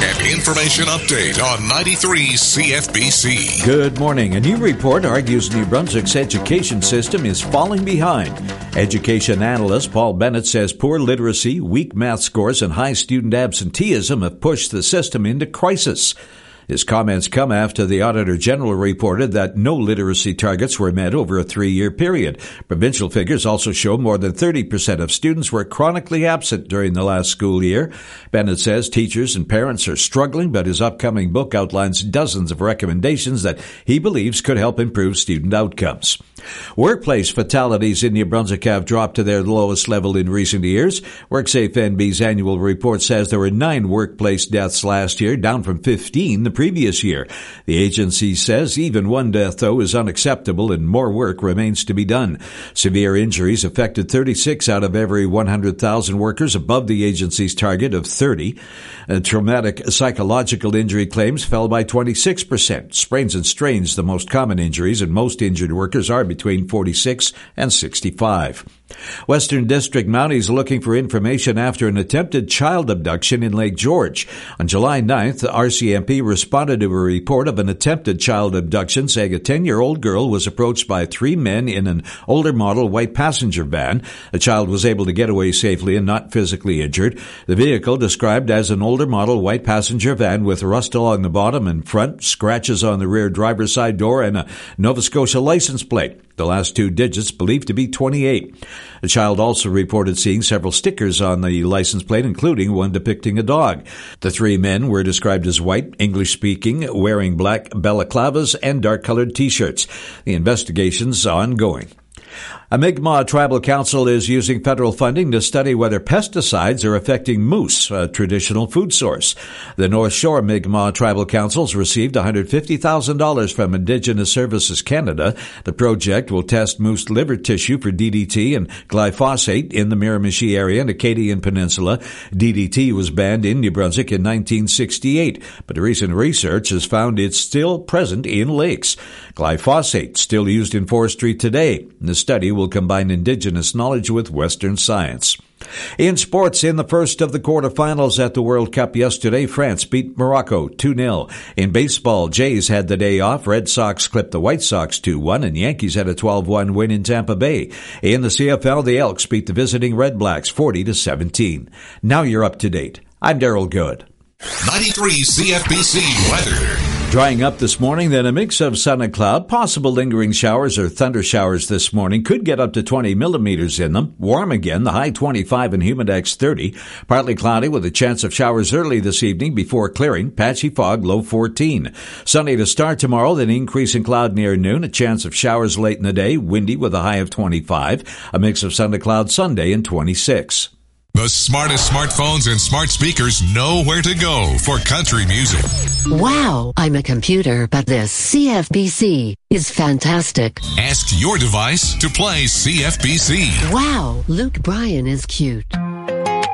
An information update on 93 CFBC. Good morning. A new report argues New Brunswick's education system is falling behind. Education analyst Paul Bennett says poor literacy, weak math scores, and high student absenteeism have pushed the system into crisis. His comments come after the Auditor General reported that no literacy targets were met over a 3-year period. Provincial figures also show more than 30% of students were chronically absent during the last school year. Bennett says teachers and parents are struggling, but his upcoming book outlines dozens of recommendations that he believes could help improve student outcomes. Workplace fatalities in New Brunswick have dropped to their lowest level in recent years. WorkSafe NB's annual report says there were 9 workplace deaths last year, down from 15 the previous year. The agency says even one death, though, is unacceptable and more work remains to be done. Severe injuries affected 36 out of every 100,000 workers, above the agency's target of 30. Traumatic psychological injury claims fell by 26%. Sprains and strains, the most common injuries, and most injured workers are between 46 and 65. Western District Mounties looking for information after an attempted child abduction in Lake George. On July 9th, the RCMP responded to a report of an attempted child abduction, saying a 10-year-old girl was approached by 3 men in an older model white passenger van. The child was able to get away safely and not physically injured. The vehicle, described as an older model white passenger van with rust along the bottom and front, scratches on the rear driver's side door, and a Nova Scotia license plate. The last 2 digits believed to be 28. The child also reported seeing several stickers on the license plate, including one depicting a dog. The 3 men were described as white, English-speaking, wearing black balaclavas and dark-colored T-shirts. The investigation's ongoing. A Mi'kmaq Tribal Council is using federal funding to study whether pesticides are affecting moose, a traditional food source. The North Shore Mi'kmaq Tribal Councils received $150,000 from Indigenous Services Canada. The project will test moose liver tissue for DDT and glyphosate in the Miramichi area and Acadian Peninsula. DDT was banned in New Brunswick in 1968, but recent research has found it's still present in lakes. Glyphosate still used in forestry today. The study will combine Indigenous knowledge with Western science. In sports, in the first of the quarterfinals at the World Cup yesterday, France beat Morocco 2-0. In baseball, Jays had the day off. Red Sox clipped the White Sox 2-1, and Yankees had a 12-1 win in Tampa Bay. In the CFL, the Elks beat the visiting Red Blacks 40-17. Now you're up to date. I'm Daryl Good. 93 CFBC weather. Drying up this morning, then a mix of sun and cloud. Possible lingering showers or thunder showers this morning. Could get up to 20 millimeters in them. Warm again, the high 25 and humidex 30. Partly cloudy with a chance of showers early this evening before clearing. Patchy fog, low 14. Sunny to start tomorrow, then increase in cloud near noon. A chance of showers late in the day. Windy with a high of 25. A mix of sun to cloud Sunday and 26. The smartest smartphones and smart speakers know where to go for country music. Wow, I'm a computer, but this CFBC is fantastic. Ask your device to play CFBC. Wow, Luke Bryan is cute.